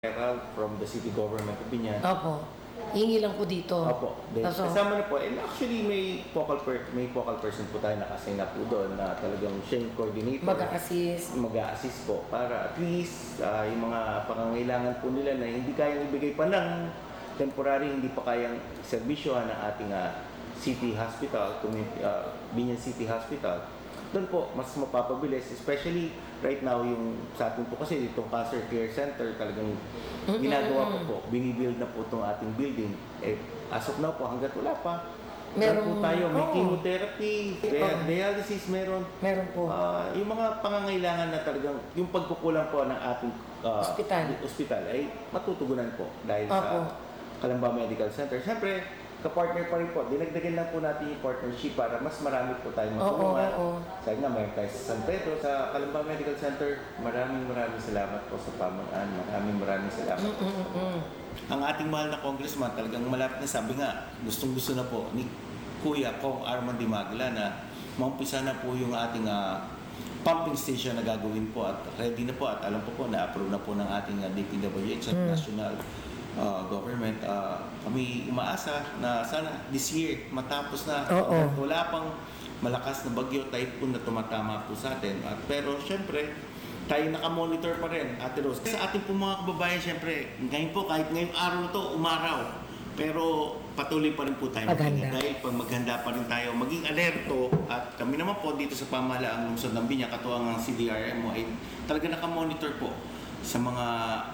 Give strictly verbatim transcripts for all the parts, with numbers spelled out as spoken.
From the city government of Biñan. Opo. Hingi lang po dito. Opo. Then, Kaso, kasama na po. And actually, may focal, per, may focal person po tayo nakasign na po doon na talagang siya yung coordinator. mag-a-assist. Mag-a-assist po para at least uh, yung mga pangangailangan po nila na hindi kayang ibigay pa ng temporary, hindi pa kayang servisyohan ng ating uh, city hospital, community, uh, Biñan City Hospital. Doon po, mas mapapabilis, especially right now yung sa atin po kasi itong Cancer Care Center talagang ginagawa po po, binibuild na po itong ating building. Eh, as of now po, hanggat wala pa, meron po tayo, may oh. chemotherapy, oh. dialysis, meron. Meron po. Uh, yung mga pangangailangan na talagang, yung pagkukulang po ng ating uh, hospital. hospital ay matutugunan po dahil Opo. sa Calamba Medical Center. Siyempre, ka-partner pa rin po. Dinagdagan lang po natin yung partnership para mas marami po tayong matulungan. Oo, oo, oo. Sabi nga, mayroon tayo sa San Pedro, sa Calamba Medical Center. Maraming maraming salamat po sa pamanaan. Maraming maraming salamat. Mm-mm-mm. Ang ating mahal na congressman talagang malapit na, sabi nga, gustong gusto na po ni Kuya Kong Armand Dimagla na maumpisa na po yung ating uh, pumping station na gagawin po at ready na po at alam po po na-approve na po ng ating uh, D P W H at mm. National Uh, government, uh, kami umaasa na sana this year matapos na. Oo. Wala pang malakas na bagyo, typhoon na tumatama po sa atin. At, pero syempre, tayo nakamonitor pa rin, Ate Rose. Sa ating po mga kababayan, syempre, ngayon po, kahit ngayong araw na to, umaraw. Pero patuloy pa rin po tayo maganda. Dahil pag maghanda pa rin tayo, maging alerto. At kami naman po dito sa pamahalaang lungsod ng Biñan, katuwang ang C D R M O, ay talaga nakamonitor po sa mga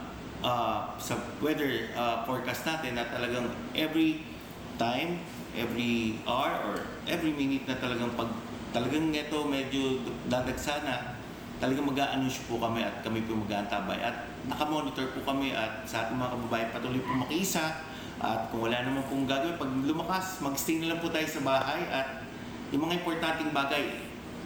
Uh, sa weather uh, forecast natin na talagang every time, every hour or every minute na talagang pag talagang ito medyo dadagsana, talagang mag-a-announce po kami at kami po mag-aantabay at nakamonitor po kami at sa ating mga kababayan patuloy po makiisa at kung wala naman pong gagawin, pag lumakas, mag-stay na lang po tayo sa bahay at yung mga importanteng bagay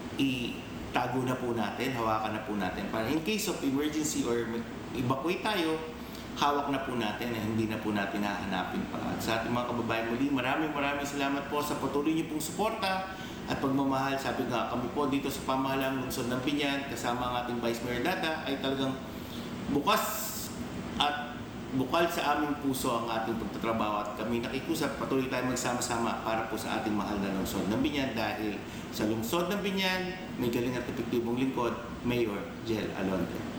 itago na po natin, hawakan na po natin para in case of emergency or evacuate tayo, hawak na po natin na hindi na po natin hahanapin pa. At sa ating mga kababayan muli, maraming maraming salamat po sa patuloy niyo pong suporta at pagmamahal. Sabi nga, kami po dito sa pamahalang lungsod ng Biñan, kasama ang ating Vice Mayor Dada, ay talagang bukas at bukal sa aming puso ang ating pagtatrabaho at kami nakikusap, patuloy tayong magsama-sama para po sa ating mahal na lungsod ng Biñan dahil sa lungsod ng Biñan, may galing at epektibong lingkod, Mayor Jel Alonte.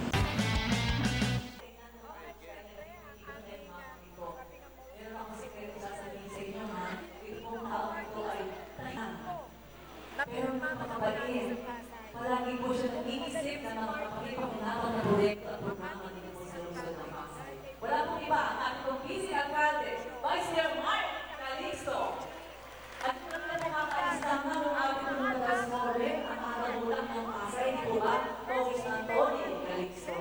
Pero mga kapatid, palagi po siya nag-iisip na mga kapag-ipakunawang na proyekto at programa nila po sa lungsod ng Pasay. Wala pong iba ang ating busy alcalde, Vice Mayor Mark Calixto. At kung na nakakalistahan ng ating mga taga-smore, ang kakagulang ng Pasay, di po ba? Office ng Tony Calixto.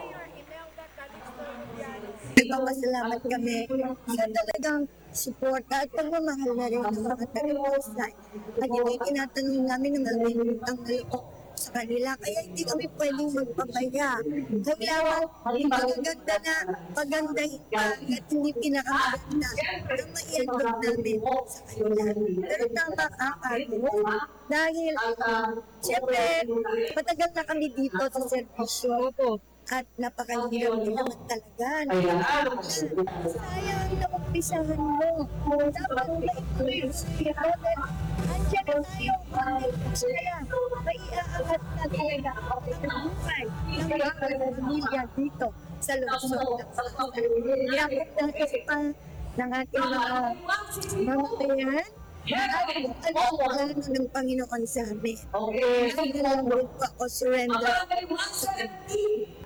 Nagpapasalamat kami sa talagang support at pagmamahal na rin ng mga taga-Pasay. At hindi tinatanong namin ng mga utang na loob sa kanila. Kaya hindi kami pwedeng magpapaya. Kailangan magaganda na pagandahin pa at hindi pinakamaganda na maiandog namin sa kanila. Pero tama ka, Ate. Dahil, siyempre, matagal na kami dito sa servisyo. At napakahirap din naman talaga. Sayang na umpisahan mo. Dapat ma-increase. Andiyan na tayo. Kaya maiaangat na talaga ang buhay ng mga pamilya dito sa lungsod. Yakot na isa ng ating mga mamamayan. At ano ang ng Panginoon sa amin. Naglalambot pa o surrender sa amin.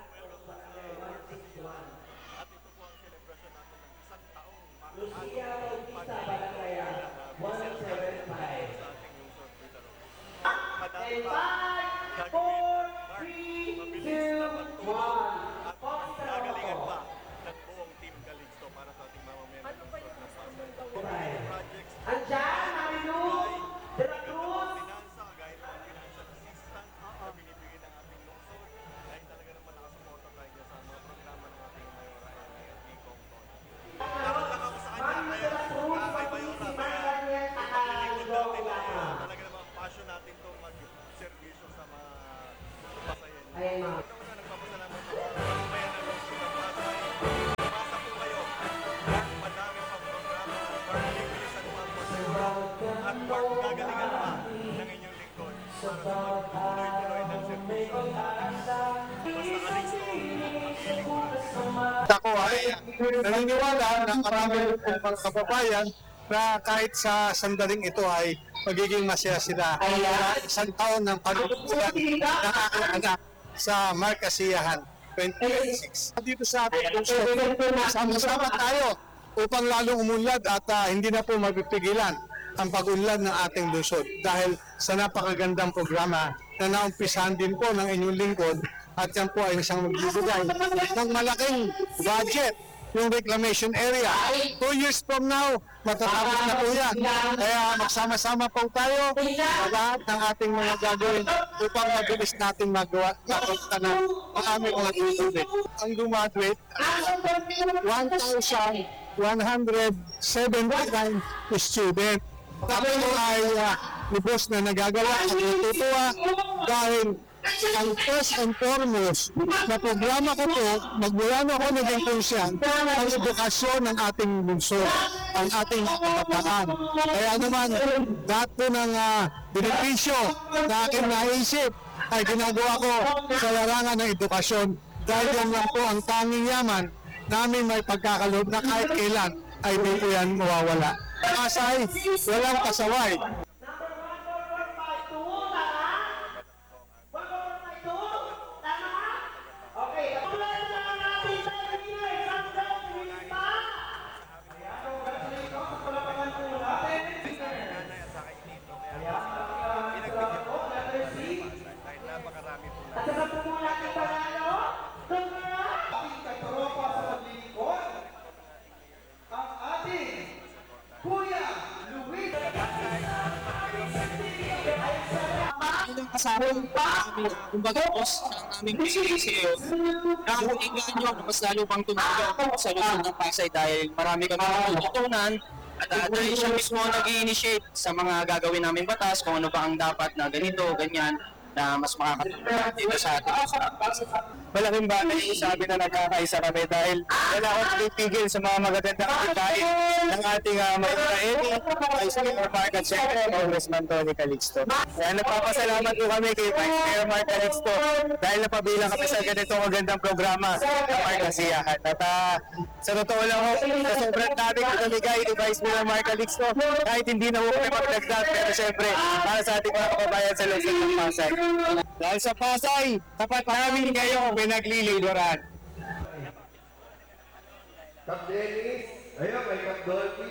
Lucia Bautista, Balagaya, one seventy-five. And five, four, three, two, one. Gagalingan pa ng buong Team Calixto para sa ating mamamayan. Ano ba yung gusto mong gawin? Projects. Andiyan, Marilu, De La Cruz. Pinansa, gaya ng financial assistance na binibigay ng ating lungsod. Dahil talaga naman nakasuporta tayo dyan sa mga programa ng ating mayora at Mayor D. Kong Tony. Dapat lang ako sa kanya, Mami De La Cruz, kay mayora, si kaya Margaret, ipaglikod natin na Akalaw. talaga naman passion natin itong mag-servisyo sa mga pasayan. Ayun, ma'am. Ako ay naniniwala na marami mga kababayan na kahit sa sandaling ito ay magiging masaya sila. Kaya isang taon ng pagkukulan ng aking anak sa Markasiyahan twenty twenty-six. Dito sa ating puso, sama-sama tayo upang lalong umunlad at ah, hindi na po mapipigilan ang pag-unlad ng ating lungsod dahil sa napakagandang programa na naumpisahan din po ng inyong lingkod at yan po ay isang magbibigay ng malaking budget yung reclamation area. Two years from now, matatapos na po yan. Kaya magsama-sama po tayo sa lahat ng ating mga gagawin upang mabilis natin magawa mapunta na ang aming mga tutulid. Ang dumaduate, one thousand one hundred seventy-nine student. Kami ay uh, lubos na nagagawa at natutuwa dahil ang first and foremost na programa ko po, magmula na ako naging konsyan, ang edukasyon ng ating lungsod, ang ating kabataan. Kaya naman, lahat po ng uh, benepisyo na aking naisip ay ginagawa ko sa larangan ng edukasyon dahil yan lang po ang tanging yaman namin may pagkakaloob na kahit kailan ay di po yan mawawala. Pasay, walang pasaway. Dahil napakarami po na. At saka po muna natin panalo. Ating katropa sa paglilingkod, ang ating Kuya Luis. Ilang kasama pa aming kumbaga boss ang aming P C C O na kung inggan nyo na mas lalo pang tumagal sa lungsod ng Pasay dahil marami kami natutunan at uh, dahil siya mismo nag-i-initiate sa mga gagawin namin batas kung ano ba ang dapat na ganito, ganyan na mas makakatulong dito sa ating malaking bagay yung sabi na nagkakaisa kami dahil wala akong pipigil sa mga magagandang pagkain ng ating uh, Mayora-Edi, Vice Mayor Mark at Siyempre Congressman Tony Calixto. Kaya nagpapasalamat po kami kay Vice Mayor Mark Calixto dahil napabilang kami sa ganitong magandang programa ng Markasiyahan. At uh, sa totoo lang ho, sa sobrang dami ko namigay ni Vice Mayor Mark Calixto kahit hindi na ho kami magdagdag pero siyempre para sa ating mga kababayan sa lungsod ng Pasay. Dahil sa Pasay, tapat namin kayo pinaglilingkuran. Kap Dennis, ayun, may Kap Dolphy.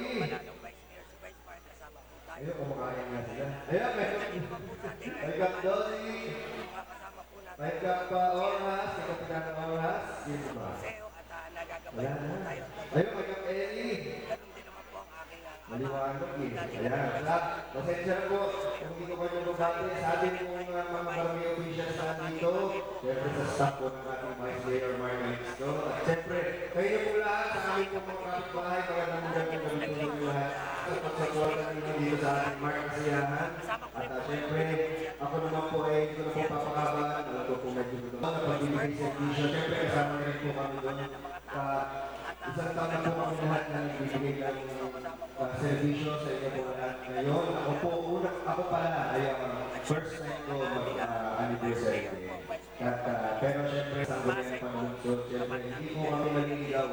Ayun, kumakain nga sila. Ayun, may may Kap Dolphy. May Kap uh, Oras, may Kap Pinaka Oras. Sino ba? Wala na. Ayun, may Kap Eli. Maliwanag eh. Ayan, lahat. Pasensya na po kung hindi ko kayo mabati sa ating mga mga barangay officials na dito. Siyempre sa staff po ng ating Vice Mayor Mark Calixto. At siyempre, kayo na po lahat sa aming po mga kapitbahay. Magandang magandang magandang po lahat. Sa pagsapuatan ninyo dito sa ating Markasiyahan. At uh, siyempre, ako naman po ay hindi ko na po papakaban. Alam ko po medyo doon. Sa pagbibigay sa edisyo, siyempre kasama na rin po kami doon. Uh, isang taon na po kami lahat na nagbibigay ng uh, servisyo sa inyo po lahat ngayon. Ako po, una, ako pala ay uh, first time ko mag-anniversary. At, uh, pero siyempre, sa gumayan pa ng lungsod, siyempre, hindi po kami maliligaw.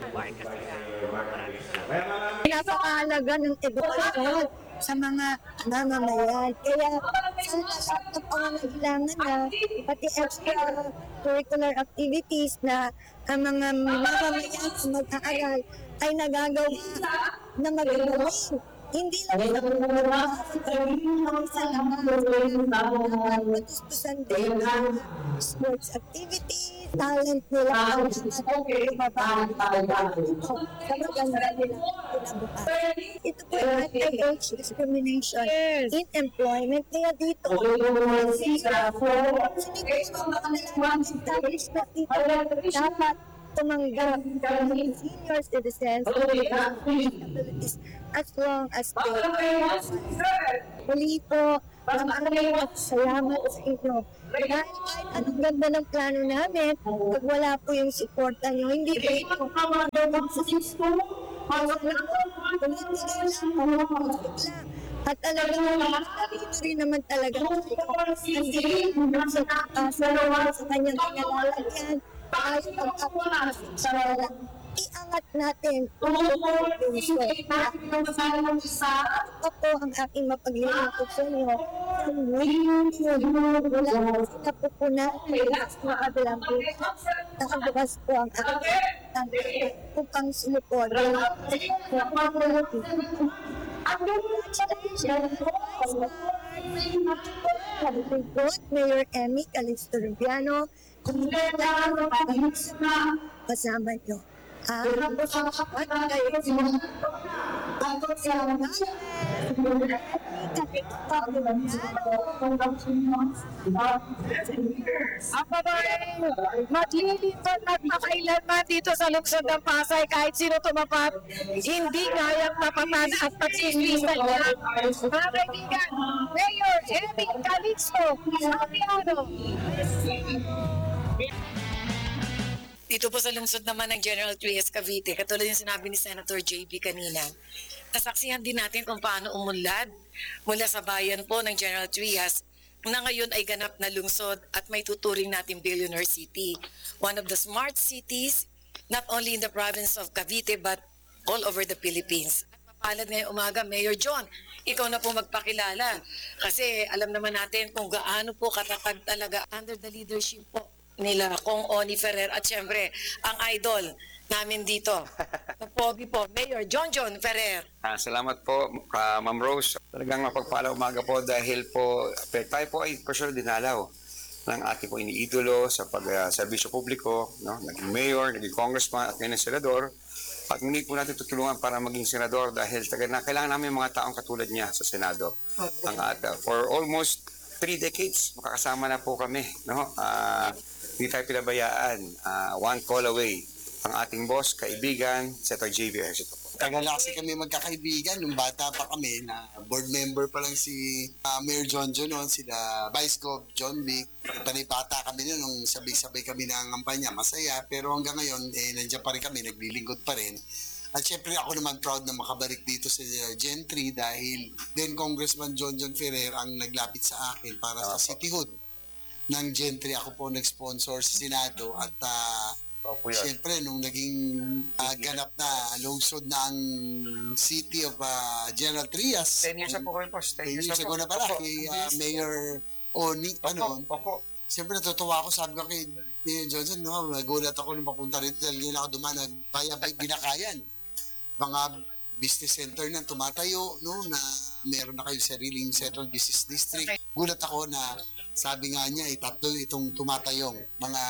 Kaya maraming Napakahalaga ng edukasyon sa mga mamamayan. Kaya sa lahat ng pangangailangan na pati extra curricular activities na ang mga mamamayan sa mag-aaral ay nagagawa na magagawa. Hindi lang sa mga sa lahat matustusan din ang sports activities, talent nila ang mababang sa maganda nila kinabukasan. Ito po yung anti-age discrimination in employment. Kaya dito, hindi ko establish na dito dapat tumanggap ng senior citizens disabilities as long as they muli po maraming salamat sa inyo. Dahil kahit anong ganda ng plano namin, pag wala po yung suporta nyo, hindi po ito magagawa sa sistema. At talagang dito rin naman talaga hindi sa sa kanyang kinalalagyan ay ang sa iangat natin ang puso. Ako ang aking mapaglilingkod sa inyo. Wala napupunan at makagalang nakabukas po ang aking upang sumupod. Mayor Emmy Calixto Rubiano, kasama nyo. Ah, at kayo, Ako ba maglilipad at makailanman dito sa lungsod ng Pasay kahit sino tumapat, hindi kayang mapatan at pagsislisan niya. Mga kaibigan, Mayor Emmy Calixto Rubiano. Dito po sa lungsod naman ng General Trias, Cavite, katulad yung sinabi ni Senator J B kanina, nasaksihan din natin kung paano umunlad mula sa bayan po ng General Trias na ngayon ay ganap na lungsod at may tuturing natin billionaire city. One of the smart cities, not only in the province of Cavite but all over the Philippines. At mapalad ngayong umaga, Mayor John, ikaw na po magpakilala kasi alam naman natin kung gaano po katatag talaga under the leadership po nila Kong Oni Ferrer at syempre ang idol namin dito. Pogi po, Mayor John John Ferrer. Ah, salamat po, uh, Ma'am Rose. Talagang mapagpala umaga po dahil po tayo po ay for sure dinalaw ng ating po iniidolo sa pag-serbisyo uh, publiko, no? Naging mayor, naging congressman at ngayon senador. At hindi po natin tutulungan para maging senador dahil taga na kailangan namin mga taong katulad niya sa Senado. Okay. Ang, uh, for almost three decades, makakasama na po kami, no? Uh, Hindi tayo pinabayaan. Uh, one call away. Ang ating boss, kaibigan, Senator J B Ejercito. Tagal na kasi kami magkakaibigan. Nung bata pa kami, na board member pa lang si uh, Mayor John John, noon, sila Vice Gov John Vic. Panipata kami noon, nung sabay-sabay kami ng kampanya. Masaya. Pero hanggang ngayon, eh, nandiyan pa rin kami, naglilingkod pa rin. At syempre ako naman proud na makabalik dito sa Gen three dahil then Congressman John John Ferrer ang naglapit sa akin para sa cityhood ng Gen three. Ako po nag-sponsor sa Senado at uh, siyempre nung naging uh, ganap na lungsod ng City of uh, General Trias. ten years ago kayo po. ten years ago na pala kay uh, Mayor Oni. Ano, siyempre natutuwa ako, sabi ko kay Mayor Johnson, no, nagulat ako nung papunta rito dahil yun ako dumaan, nagpaya binakayan. Mga business center na tumatayo, no, na meron na kayo sariling Central Business District. Gulat ako na sabi nga niya, eh, tatlo itong tumatayong mga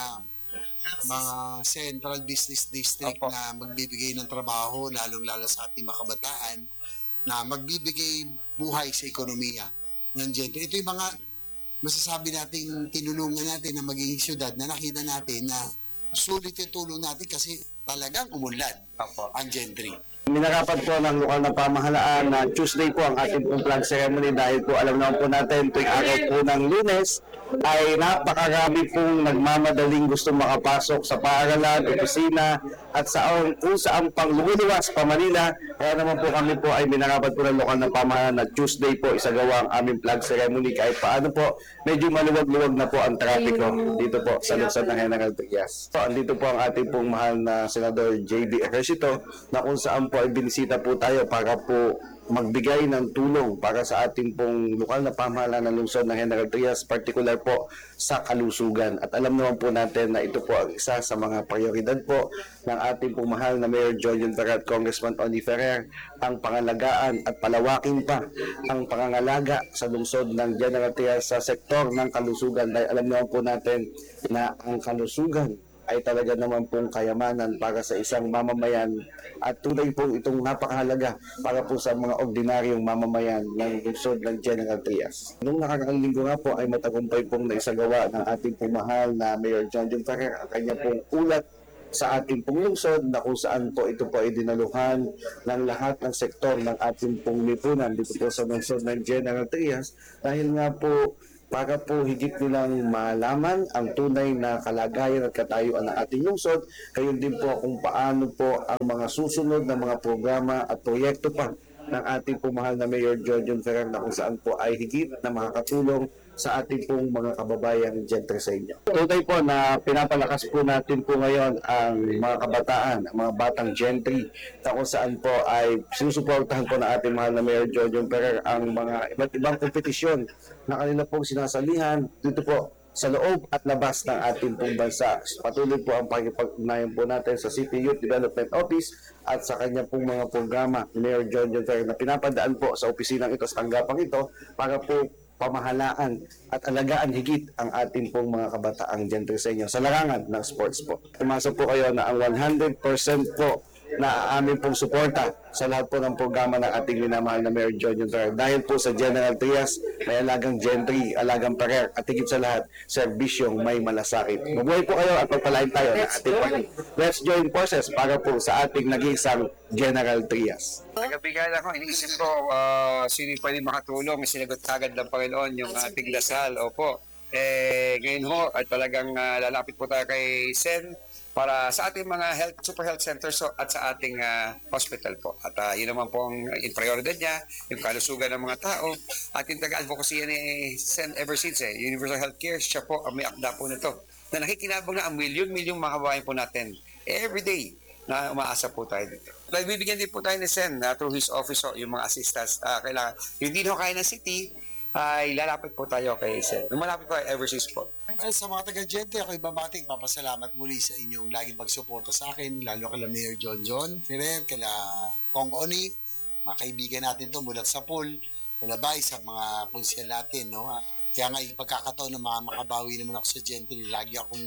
mga Central Business District Opo. Na magbibigay ng trabaho, lalong-lalo sa ating mga kabataan, na magbibigay buhay sa ekonomiya ng Gen three. Ito yung mga masasabi natin, tinulungan natin na magiging syudad na nakita natin na sulit yung tulong natin kasi talagang umunlad Opo. Ang Gen three. Minarapat po ng lokal na pamahalaan na Tuesday po ang ating pong flag ceremony dahil po alam naman po natin tuwing araw po ng Lunes ay napakarami pong nagmamadaling gusto makapasok sa paaralan, opisina at sa kung saan pang lumuluwas pa Manila. Kaya naman po kami po ay minarapat po ng lokal na pamahalaan na Tuesday po isagawa ang aming flag ceremony kahit paano po medyo maluwag-luwag na po ang trapiko dito po sa lungsod ng General Trias. So, andito po ang ating pong mahal na Senador J B Ejercito na kung saan po ay binisita po tayo para po magbigay ng tulong para sa ating pong lokal na pamahalaan ng lungsod ng General Trias, particular po sa kalusugan. At alam naman po natin na ito po ang isa sa mga prioridad po ng ating pong mahal na Mayor John John Ferrer at Congressman Oni Ferrer, ang pangalagaan at palawakin pa ang pangangalaga sa lungsod ng General Trias sa sektor ng kalusugan. Dahil alam naman po natin na ang kalusugan ay talaga naman pong kayamanan para sa isang mamamayan at tunay pong itong napakahalaga para po sa mga ordinaryong mamamayan ng lungsod ng General Trias. Noong nakaraang linggo nga po ay matagumpay pong naisagawa ng ating pong mahal na Mayor John John Ferrer ang kanya pong ulat sa ating pong lungsod na kung saan po ito po ay dinaluhan ng lahat ng sektor ng ating pong lipunan dito po sa lungsod ng General Trias dahil nga po para po higit nilang malaman ang tunay na kalagayan at katayuan ng ating lungsod, gayon din po kung paano po ang mga susunod na mga programa at proyekto pa ng ating pong mahal na Mayor Jojon Ferrer na kung saan po ay higit na makakatulong sa ating pong mga kababayang gentry sa inyo. Tunay po na pinapalakas po natin po ngayon ang mga kabataan, ang mga batang gentry na kung saan po ay sinusuportahan po ng ating mahal na Mayor Jojon Ferrer ang mga iba't ibang kompetisyon na kanila pong sinasalihan dito po sa loob at labas ng ating pong bansa. Patuloy po ang pakipag-ugnayan po natin sa City Youth Development Office at sa kanya pong mga programa ni Mayor Jojon Ferrer na pinapadaan po sa opisinang ito, sa tanggapang ito, para po pamahalaan at alagaan higit ang ating pong mga kabataang gentry sa inyo sa larangan ng sports po. Tumasa po kayo na ang one hundred percent po na amin pong suporta sa lahat po ng programa ng ating minamahal na Mayor Jojon Ferrer. Dahil po sa General Trias, may alagang gentry, alagang parer, at higit sa lahat, serbisyong may malasakit. Mabuhay po kayo at pagpalain tayo ng ating pag- Let's join forces para po sa ating nag-iisang General Trias. Nagabigay ako, iniisip ko, uh, sino pwede makatulong, sinagot agad ng Panginoon yung ating dasal. Opo. Eh, ngayon ho, at talagang uh, lalapit po tayo kay Sen para sa ating mga health, super health centers so, at sa ating uh, hospital po. At uh, yun naman po ang in prioridad niya, yung kalusugan ng mga tao. At yung taga-advocacy ni Sen ever since, eh, Universal Healthcare, siya po ang may akda po nito. Na nakikinabang na ang milyon-milyong mga kababayan po natin every day na umaasa po tayo dito. Nagbibigyan din po tayo ni Sen uh, through his office, so, yung mga assistants. Uh, kailangan, yung hindi ho kaya ng city, ay lalapit po tayo kay Sen. Lumalapit po ay ever since po. Ay, sa mga taga-gente, ako ibabating, papasalamat muli sa inyong laging pagsuporta sa akin, lalo kala Mayor Jojon Ferrer, kala Kong Oni, mga kaibigan natin to mula sa pool, kala Bay, sa mga konsyel natin, no? Kaya nga, yung pagkakataon na mga makabawi naman ako sa gente, lagi akong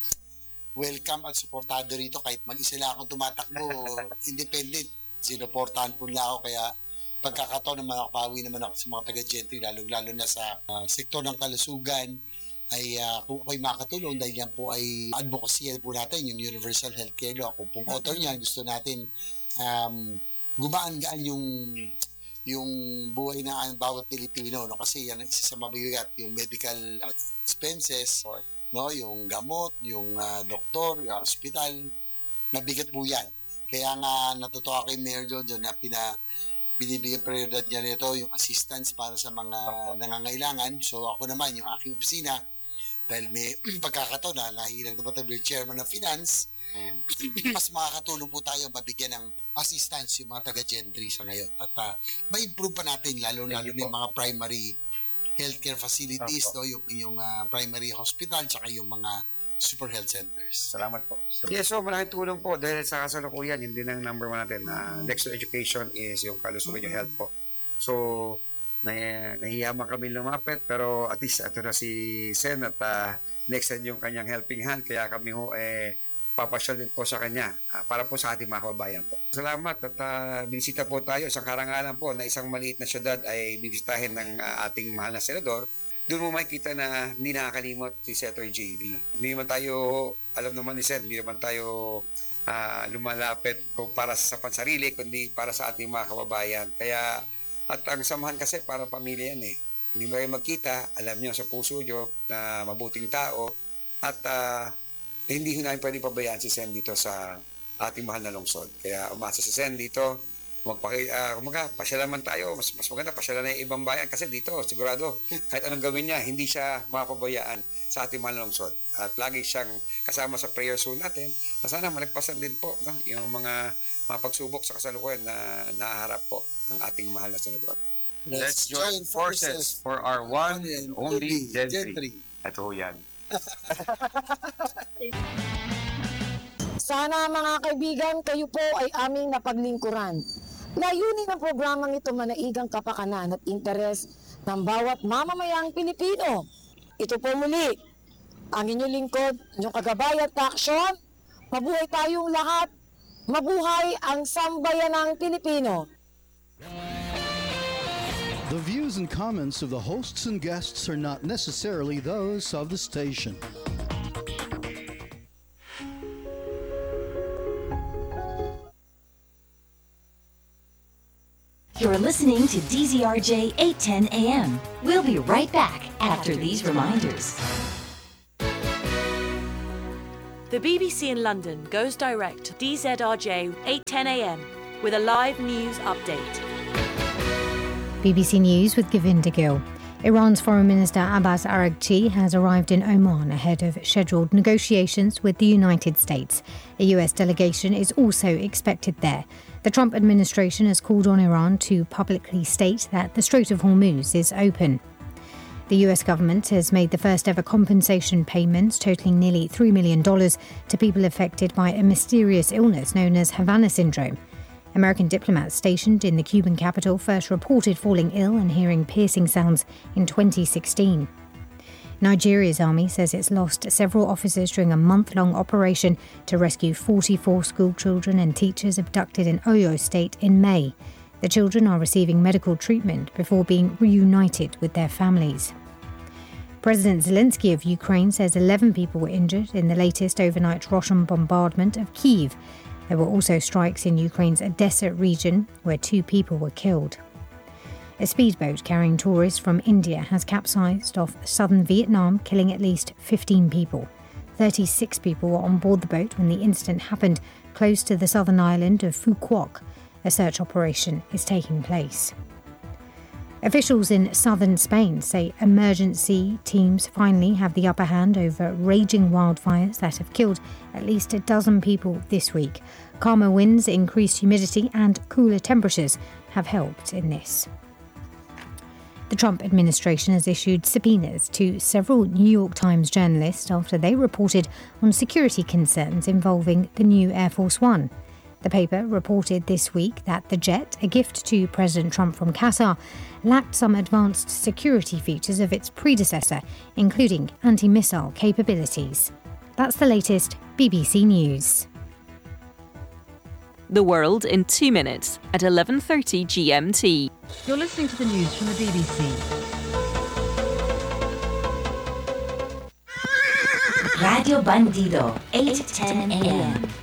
welcome at suportado rito, kahit mag-isa lang akong tumatakbo, independent, sinuportahan po nila ako, kaya pagkakataon na makapawi naman ako sa mga taga-gentry, lalo-lalo na sa uh, sektor ng kalusugan, ay uh, kung ako'y makatulong dahil yan po ay advocacy po natin, yung Universal Healthcare Law. Kung pong author niyan, gusto natin um, gumaan-gaan yung yung buhay ng bawat Pilipino, no? Kasi yan ang isa sa mabigat, yung medical expenses, no? Yung gamot, yung uh, doktor, yung hospital, nabigat po yan. Kaya nga natutuwa kay Mayor Jojon na pina binibigyan prioridad niya nito yung assistance para sa mga nangangailangan. So ako naman, yung aking opisina, dahil may pagkakataon na nahilang naman tayo yung chairman ng finance, mm. mas makakatulong po tayo mabigyan ng assistance yung mga taga-gentry sa ngayon. At uh, ma-improve pa natin, lalo-lalo na yung mga primary healthcare facilities, no? yung, yung uh, primary hospital, tsaka yung mga super health centers. Salamat po. Yes, so malaking tulong po dahil sa kasalukuyan, yun din ang number one natin. Uh, next to education is yung kalusugan, yung health po. So, nah, nahiyaman kami lumapit, pero at least ito na si Sen at uh, next time yung kanyang helping hand, kaya kami ho eh, papasyal din po sa kanya uh, para po sa ating mga kababayan po. Salamat at uh, binisita po tayo. Isang karangalan po na isang maliit na syudad ay bibisitahin ng uh, ating mahal na senador. Doon mo makikita na hindi nakakalimot si Senator J B. Hindi naman tayo, alam naman ni Sen, hindi naman tayo uh, lumalapit kung para sa pansarili, kundi para sa ating mga kababayan. Kaya, at ang samahan kasi para pamilya yan eh. Hindi mo kayo magkita, alam nyo sa puso nyo na mabuting tao, at uh, hindi namin pwede pabayaan si Sen dito sa ating mahal na lungsod. Kaya umasa si Sen dito, magpaki, uh, kumaga, pasyalan man tayo, mas, mas maganda, pasyalan na yung ibang bayan kasi dito, sigurado, kahit anong gawin niya, hindi siya mapabayaan sa ating mahal na lungsod. At lagi siyang kasama sa prayer soon natin, na sana malagpasan din po no? yung mga, mga pagsubok sa kasalukuyan na naharap po ang ating mahal na senador. Let's join forces for our one and only gentry. Ito ho yan. Sana mga kaibigan, kayo po ay aming napaglingkuran. Layunin ng programang ito manaigang kapakanan at interes ng bawat mamamayang Pilipino. Ito po muli, ang inyong lingkod, inyong kagabay at aksyon. Mabuhay tayong lahat. Mabuhay ang sambayanang Pilipino. The views and comments of the hosts and guests are not necessarily those of the station. You're listening to D Z R J eight ten A M. We'll be right back after these reminders. The B B C in London goes direct to D Z R J eight ten A M with a live news update. B B C News with Govinda Gill. Iran's Foreign Minister Abbas Araghchi has arrived in Oman ahead of scheduled negotiations with the United States. A U S delegation is also expected there. The Trump administration has called on Iran to publicly state that the Strait of Hormuz is open. The U S government has made the first ever compensation payments totaling nearly three million dollars to people affected by a mysterious illness known as Havana syndrome. American diplomats stationed in the Cuban capital first reported falling ill and hearing piercing sounds in twenty sixteen. Nigeria's army says it's lost several officers during a month-long operation to rescue forty-four school children and teachers abducted in Oyo State in May. The children are receiving medical treatment before being reunited with their families. President Zelensky of Ukraine says eleven people were injured in the latest overnight Russian bombardment of Kyiv. There were also strikes in Ukraine's Odessa region, where two people were killed. A speedboat carrying tourists from India has capsized off southern Vietnam, killing at least fifteen people. thirty-six people were on board the boat when the incident happened close to the southern island of Phu Quoc. A search operation is taking place. Officials in southern Spain say emergency teams finally have the upper hand over raging wildfires that have killed at least a dozen people this week. Calmer winds, increased humidity and cooler temperatures have helped in this. The Trump administration has issued subpoenas to several New York Times journalists after they reported on security concerns involving the new Air Force One. The paper reported this week that the jet, a gift to President Trump from Qatar, lacked some advanced security features of its predecessor, including anti-missile capabilities. That's the latest B B C News. The world in two minutes at eleven thirty G M T. You're listening to the news from the B B C. Radio Bandido, eight ten a m.